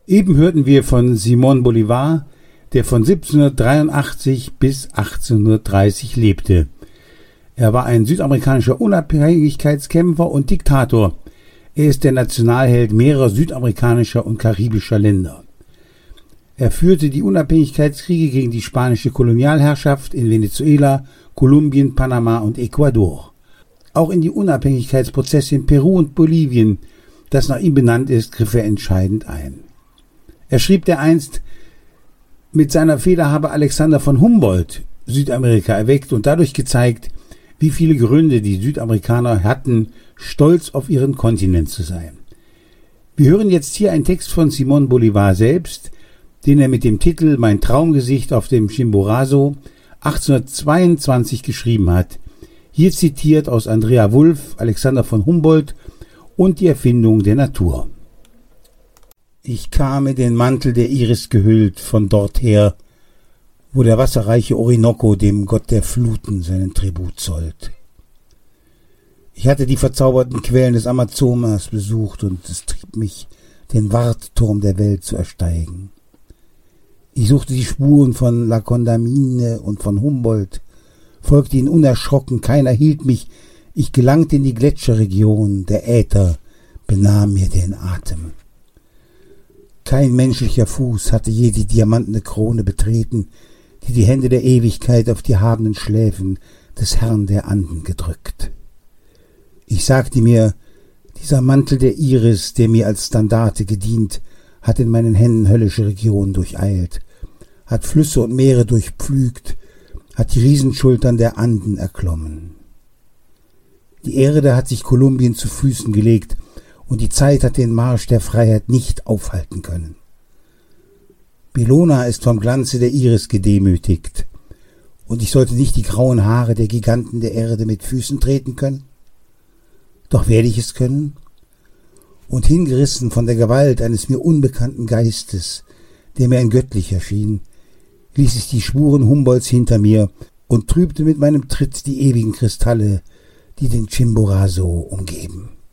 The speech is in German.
Eben hörten wir von Simón Bolívar, der von 1783 bis 1830 lebte. Er war ein südamerikanischer Unabhängigkeitskämpfer und Diktator. Er ist der Nationalheld mehrerer südamerikanischer und karibischer Länder. Er führte die Unabhängigkeitskriege gegen die spanische Kolonialherrschaft in Venezuela, Kolumbien, Panama und Ecuador. Auch in die Unabhängigkeitsprozesse in Peru und Bolivien, das nach ihm benannt ist, griff er entscheidend ein. Er schrieb dereinst, mit seiner Feder habe Alexander von Humboldt Südamerika erweckt und dadurch gezeigt, wie viele Gründe die Südamerikaner hatten, stolz auf ihren Kontinent zu sein. Wir hören jetzt hier einen Text von Simón Bolívar selbst, den er mit dem Titel »Mein Traumgesicht auf dem Chimborazo« 1822 geschrieben hat, hier zitiert aus Andrea Wulf, Alexander von Humboldt und die Erfindung der Natur. Ich kam in den Mantel der Iris gehüllt von dort her, wo der wasserreiche Orinoco dem Gott der Fluten seinen Tribut zollt. Ich hatte die verzauberten Quellen des Amazonas besucht und es trieb mich, den Wartturm der Welt zu ersteigen. Ich suchte die Spuren von La Condamine und von Humboldt, folgte ihnen unerschrocken, keiner hielt mich, ich gelangte in die Gletscherregion, der Äther benahm mir den Atem. Kein menschlicher Fuß hatte je die diamantene Krone betreten, die die Hände der Ewigkeit auf die habenden Schläfen des Herrn der Anden gedrückt. Ich sagte mir, dieser Mantel der Iris, der mir als Standarte gedient, hat in meinen Händen höllische Regionen durcheilt, hat Flüsse und Meere durchpflügt, hat die Riesenschultern der Anden erklommen. Die Erde hat sich Kolumbien zu Füßen gelegt, und die Zeit hat den Marsch der Freiheit nicht aufhalten können. Bellona ist vom Glanze der Iris gedemütigt, und ich sollte nicht die grauen Haare der Giganten der Erde mit Füßen treten können? Doch werde ich es können? Und hingerissen von der Gewalt eines mir unbekannten Geistes, der mir ein göttlicher schien, ließ ich die Spuren Humboldts hinter mir und trübte mit meinem Tritt die ewigen Kristalle, die den Chimborazo umgeben.